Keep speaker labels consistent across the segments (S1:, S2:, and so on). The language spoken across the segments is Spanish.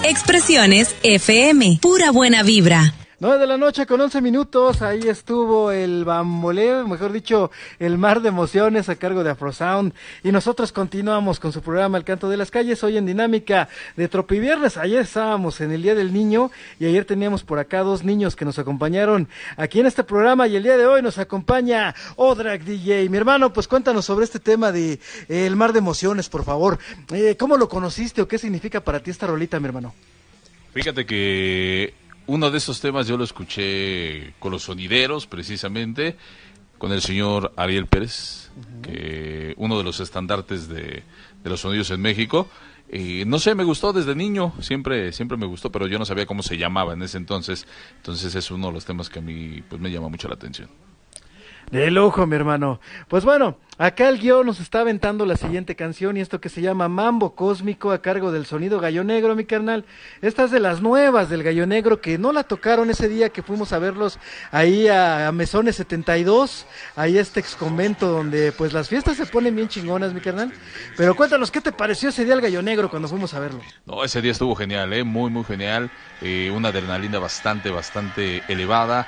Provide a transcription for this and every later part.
S1: Expresiones FM, pura buena vibra.
S2: 9 de la noche con 11 minutos, ahí estuvo el bamboleo, mejor dicho, el mar de emociones a cargo de Afrosound, y nosotros continuamos con su programa El Canto de las Calles, hoy en dinámica de Tropiviernes. Ayer estábamos en el Día del Niño, y ayer teníamos por acá 2 niños que nos acompañaron aquí en este programa, y el día de hoy nos acompaña Odrak DJ. Mi hermano, pues cuéntanos sobre este tema de el mar de emociones, por favor. ¿Cómo lo conociste o qué significa para ti esta rolita, mi hermano?
S3: Fíjate que uno de esos temas yo lo escuché con los sonideros, precisamente, con el señor Ariel Pérez, que uno de los estandartes de los sonidos en México. No sé, me gustó desde niño, siempre me gustó, pero yo no sabía cómo se llamaba en ese entonces. Entonces es uno de los temas que a mí pues me llama mucho la atención.
S2: De lujo, mi hermano. Pues bueno, acá el guión nos está aventando la siguiente canción, y esto que se llama Mambo Cósmico, a cargo del Sonido Gallo Negro, mi carnal. Esta es de las nuevas del Gallo Negro, que no la tocaron ese día que fuimos a verlos ahí a Mesones 72, ahí este ex convento donde pues las fiestas se ponen bien chingonas, mi carnal. Pero cuéntanos, ¿qué te pareció ese día el Gallo Negro cuando fuimos a verlo?
S3: No, ese día estuvo genial, muy genial, una adrenalina bastante elevada,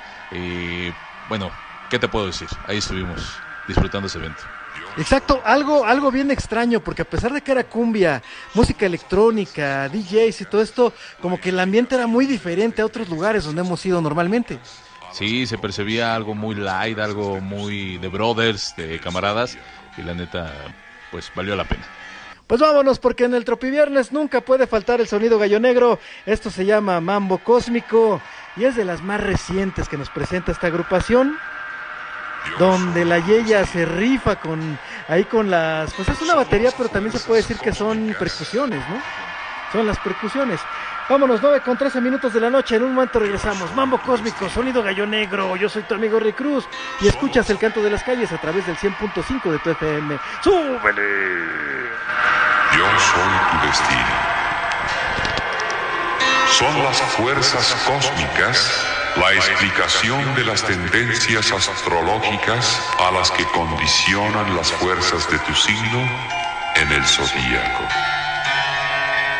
S3: bueno, ¿qué te puedo decir? Ahí estuvimos disfrutando ese evento.
S2: Exacto, algo bien extraño, porque a pesar de que era cumbia, música electrónica, DJs y todo esto, como que el ambiente era muy diferente a otros lugares donde hemos ido normalmente.
S3: Sí, se percibía algo muy light, algo muy de brothers, de camaradas, y la neta, pues valió la pena.
S2: Pues vámonos, porque en el Tropiviernes nunca puede faltar el Sonido Gallo Negro. Esto se llama Mambo Cósmico, y es de las más recientes que nos presenta esta agrupación, donde la Yeya se rifa con las, pues es una batería, pero también se puede decir que son percusiones, ¿no? Son las percusiones. Vámonos, 9:13 de la noche, en un momento regresamos. Mambo Cósmico, Sonido Gallo Negro. Yo soy tu amigo Rick Cruz, y escuchas El Canto de las Calles a través del 100.5 de tu FM. ¡Súbele!
S4: Yo soy tu destino. Son las fuerzas cósmicas la explicación de las tendencias astrológicas a las que condicionan las fuerzas de tu signo en el zodíaco.